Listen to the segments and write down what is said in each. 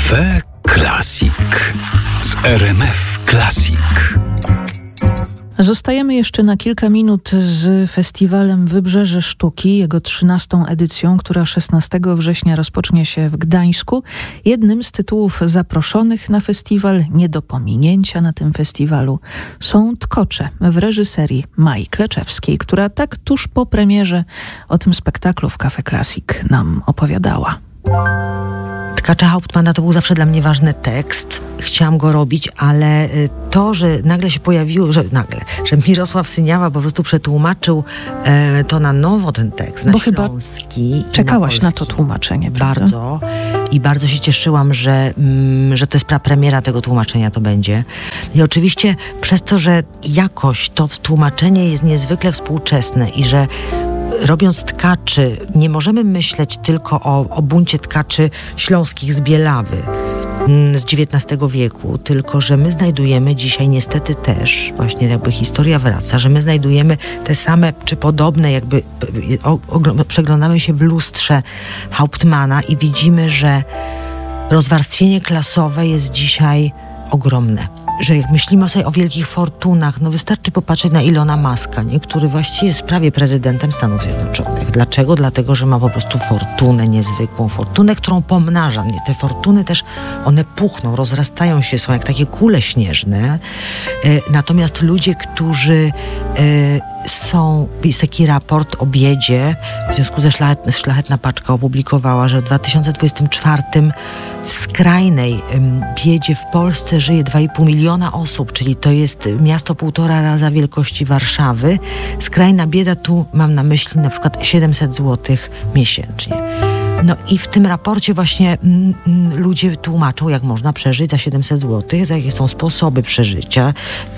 Cafe Classic z RMF Classic. Zostajemy jeszcze na kilka minut z festiwalem Wybrzeże Sztuki, jego 13. edycją, która 16 września rozpocznie się w Gdańsku. Jednym z tytułów zaproszonych na festiwal, nie do pominięcia na tym festiwalu, są Tkocze w reżyserii Mai Kleczewskiej, która tak tuż po premierze o tym spektaklu w Cafe Classic nam opowiadała. Tkacze Hauptmana to był zawsze dla mnie ważny tekst. Chciałam go robić, ale to, że nagle się pojawiło, że Mirosław Syniawa po prostu przetłumaczył to na nowo, ten tekst, na śląski. Czekałaś na to tłumaczenie, prawda? Bardzo. I bardzo się cieszyłam, że to jest prapremiera tego tłumaczenia, to będzie. I oczywiście przez to, że jakoś to tłumaczenie jest niezwykle współczesne i że robiąc tkaczy, nie możemy myśleć tylko o buncie tkaczy śląskich z Bielawy z XIX wieku, tylko że my znajdujemy dzisiaj niestety też, właśnie jakby historia wraca, że my znajdujemy te same czy podobne, jakby przeglądamy się w lustrze Hauptmana i widzimy, że rozwarstwienie klasowe jest dzisiaj ogromne. Że jak myślimy sobie o wielkich fortunach, no wystarczy popatrzeć na Ilona Muska, nie? Który właściwie jest prawie prezydentem Stanów Zjednoczonych. Dlaczego? Dlatego, że ma po prostu fortunę, niezwykłą fortunę, którą pomnaża. Te fortuny też, one puchną, rozrastają się, są jak takie kule śnieżne. Natomiast ludzie, którzy jest taki raport o biedzie, w związku ze Szlachetna Paczka opublikowała, że w 2024 w skrajnej biedzie w Polsce żyje 2,5 miliona osób, czyli to jest miasto 1,5 raza wielkości Warszawy. Skrajna bieda, tu mam na myśli na przykład 700 zł miesięcznie. No i w tym raporcie właśnie ludzie tłumaczą, jak można przeżyć za 700 zł, jakie są sposoby przeżycia,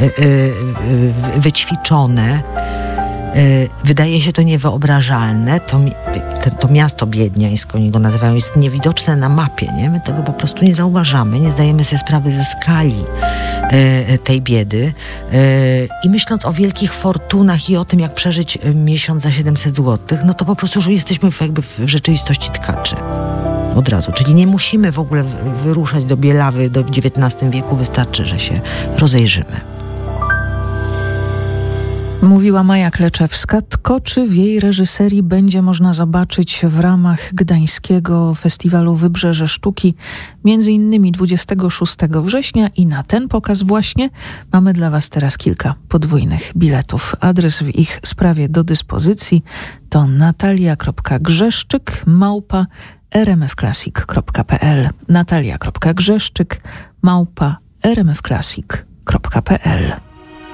wyćwiczone. Wydaje się to niewyobrażalne. To miasto biedniańskie, oni go nazywają, jest niewidoczne na mapie. Nie? My tego po prostu nie zauważamy, nie zdajemy sobie sprawy ze skali tej biedy. I myśląc o wielkich fortunach i o tym, jak przeżyć miesiąc za 700 zł, no to po prostu już jesteśmy jakby w rzeczywistości tkaczy. Od razu. Czyli nie musimy w ogóle wyruszać do Bielawy w XIX wieku, wystarczy, że się rozejrzymy. Mówiła Maja Kleczewska. Tkoczy w jej reżyserii będzie można zobaczyć w ramach gdańskiego festiwalu Wybrzeże Sztuki, między innymi 26 września i na ten pokaz właśnie mamy dla Was teraz kilka podwójnych biletów. Adres w ich sprawie do dyspozycji to natalia.grzeszczyk@rmfclassic.pl natalia.grzeszczyk@rmfclassic.pl